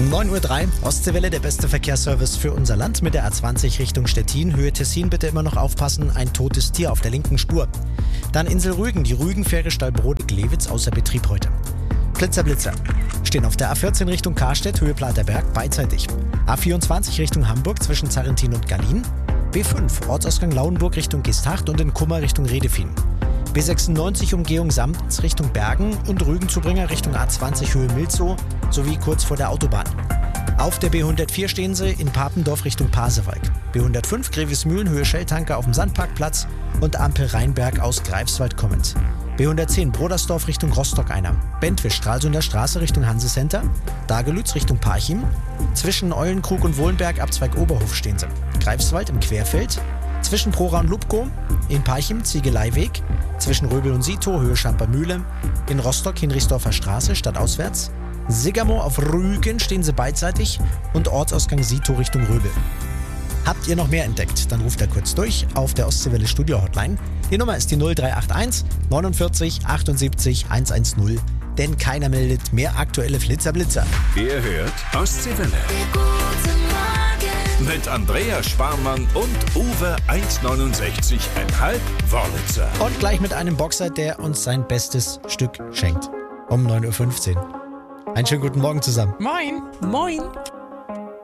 9:03 Uhr, Ostseewelle, der beste Verkehrsservice für unser Land mit der A20 Richtung Stettin. Höhe Tessin, bitte immer noch aufpassen, ein totes Tier auf der linken Spur. Dann Insel Rügen, die Rügenfähre Stallbrod-Glewitz außer Betrieb heute. Blitzer stehen auf der A14 Richtung Karstedt, Höhe Platerberg, beidseitig. A24 Richtung Hamburg zwischen Zarrentin und Gallien. B5 Ortsausgang Lauenburg Richtung Geesthacht und in Kummer Richtung Redefin. B96 Umgehung Samtens Richtung Bergen und Rügenzubringer Richtung A20 Höhe Milzow sowie kurz vor der Autobahn. Auf der B104 stehen sie in Papendorf Richtung Pasewalk. B105 Grevismühlen Höhe Shelltanker auf dem Sandparkplatz und Ampel Rheinberg aus Greifswald kommend. B110 Brodersdorf Richtung Rostock-Einer. Bentwisch Stralsunder Straße Richtung Hansecenter. Dagelütz Richtung Parchim. Zwischen Eulenkrug und Wohlenberg Abzweig Oberhof stehen sie. Greifswald im Querfeld. Zwischen Prora und Lubko. In Parchim Ziegeleiweg. Zwischen Röbel und Sito Höhe Schampermühle. In Rostock Hinrichsdorfer Straße stadtauswärts. Sigamo auf Rügen stehen sie beidseitig und Ortsausgang Sito Richtung Röbel. Habt ihr noch mehr entdeckt? Dann ruft da kurz durch auf der Ostseewelle Studio Hotline. Die Nummer ist die 0381 49 78 110, denn keiner meldet mehr aktuelle Flitzer-Blitzer. Ihr hört Ostseewelle. Mit Andrea Sparmann und Uwe 1,69,5 Wörlitzer. Und gleich mit einem Boxer, der uns sein bestes Stück schenkt. Um 9:15 Uhr. Einen schönen guten Morgen zusammen. Moin. Moin.